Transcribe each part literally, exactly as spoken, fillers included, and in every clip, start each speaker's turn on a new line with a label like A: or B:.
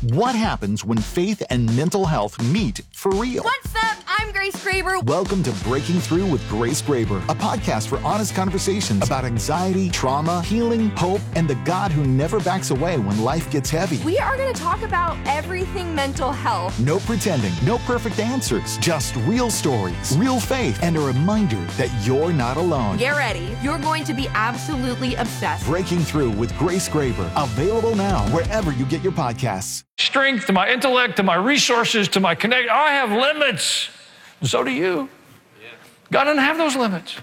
A: What happens when faith and mental health meet for real?
B: What's up? I'm Grace Graber.
A: Welcome to Breaking Through with Grace Graber, a podcast for honest conversations about anxiety, trauma, healing, hope, and the God who never backs away when life gets heavy.
B: We are going to talk about everything mental health.
A: No pretending, no perfect answers, just real stories, real faith, and a reminder that you're not alone.
B: Get ready. You're going to be absolutely obsessed.
A: Breaking Through with Grace Graber, available now wherever you get your podcasts.
C: Strength, to my intellect, to my resources, to my connect. I have limits. So do you. God doesn't have those limits.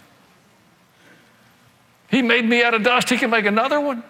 C: He made me out of dust. He can make another one.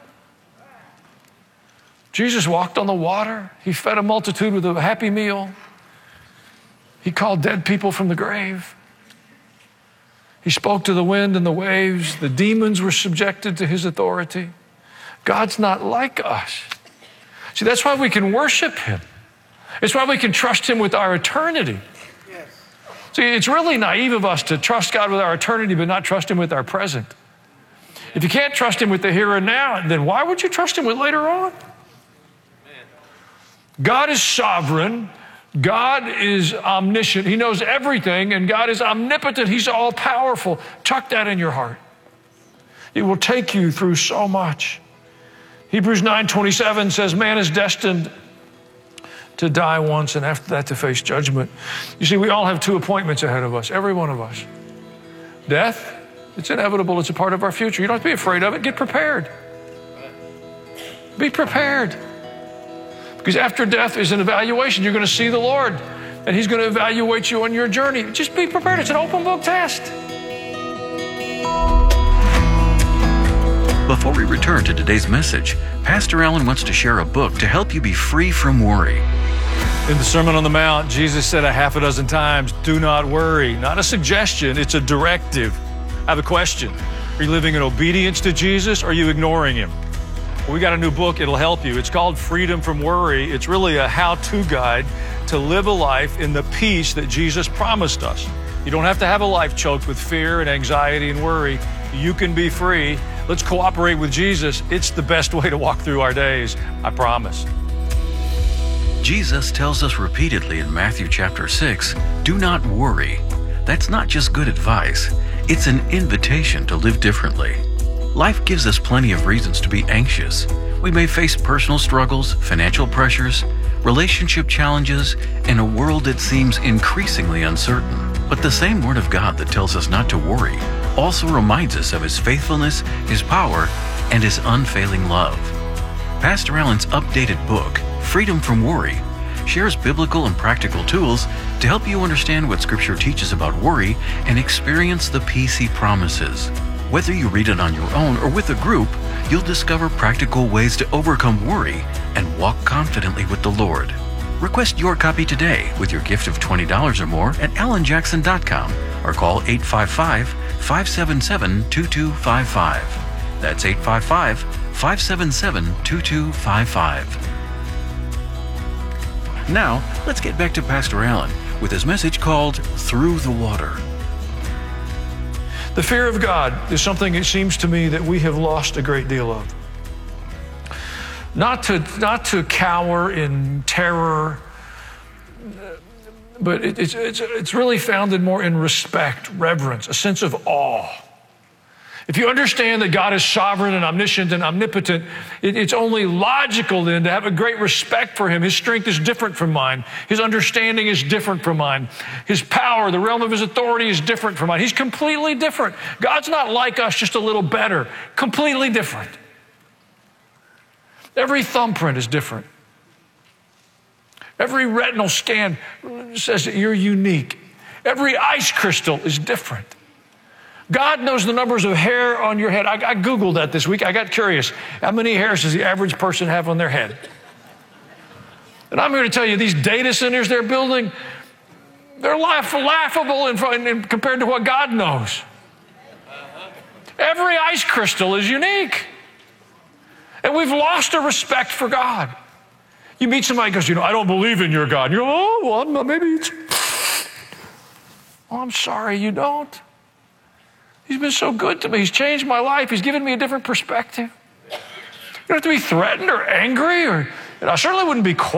C: Jesus walked on the water. He fed a multitude with a happy meal. He called dead people from the grave. He spoke to the wind and the waves. The demons were subjected to his authority. God's not like us. See, that's why we can worship him. It's why we can trust him with our eternity. Yes. See, it's really naive of us to trust God with our eternity but not trust him with our present. If you can't trust him with the here and now, then why would you trust him with later on? Amen. God is sovereign. God is omniscient. He knows everything, and God is omnipotent. He's all-powerful. Tuck that in your heart. It will take you through so much. Hebrews nine twenty-seven says, man is destined to die once and after that to face judgment. You see, we all have two appointments ahead of us, every one of us. Death, it's inevitable. It's a part of our future. You don't have to be afraid of it. Get prepared. Be prepared. Because after death is an evaluation. You're going to see the Lord, and he's going to evaluate you on your journey. Just be prepared. It's an open book test.
D: Before we return to today's message, Pastor Allen wants to share a book to help you be free from worry.
C: In the Sermon on the Mount, Jesus said a half a dozen times, do not worry. Not a suggestion, it's a directive. I have a question. Are you living in obedience to Jesus, or are you ignoring him? Well, we got a new book, it'll help you. It's called Freedom from Worry. It's really a how-to guide to live a life in the peace that Jesus promised us. You don't have to have a life choked with fear and anxiety and worry. You can be free. Let's cooperate with Jesus. It's the best way to walk through our days, I promise.
D: Jesus tells us repeatedly in Matthew chapter six, do not worry. That's not just good advice. It's an invitation to live differently. Life gives us plenty of reasons to be anxious. We may face personal struggles, financial pressures, relationship challenges, and a world that seems increasingly uncertain. But the same Word of God that tells us not to worry also reminds us of his faithfulness, his power, and his unfailing love. Pastor Allen's updated book, Freedom from Worry, shares biblical and practical tools to help you understand what Scripture teaches about worry and experience the peace he promises. Whether you read it on your own or with a group, you'll discover practical ways to overcome worry and walk confidently with the Lord. Request your copy today with your gift of twenty dollars or more at alan jackson dot com or call eight five five, five seven seven, two two five five. That's eight five five, five seven seven, two two five five. Now, let's get back to Pastor Allen with his message called Through the Water.
C: The fear of God is something, it seems to me, that we have lost a great deal of. Not to, not to cower in terror, but it, it's, it's, it's really founded more in respect, reverence, a sense of awe. If you understand that God is sovereign and omniscient and omnipotent, it, it's only logical then to have a great respect for him. His strength is different from mine. His understanding is different from mine. His power, the realm of his authority is different from mine. He's completely different. God's not like us, just a little better. Completely different. Every thumbprint is different. Every retinal scan says that you're unique. Every ice crystal is different. God knows the numbers of hair on your head. I, I Googled that this week. I got curious. How many hairs does the average person have on their head? And I'm here to tell you, these data centers they're building, they're laugh, laughable in, in, compared to what God knows. Every ice crystal is unique. And we've lost a respect for God. You meet somebody who goes, you know, I don't believe in your God. You go, oh, well, maybe it's... Oh, I'm sorry, you don't. He's been so good to me. He's changed my life. He's given me a different perspective. You don't have to be threatened or angry, or, and I certainly wouldn't be quiet.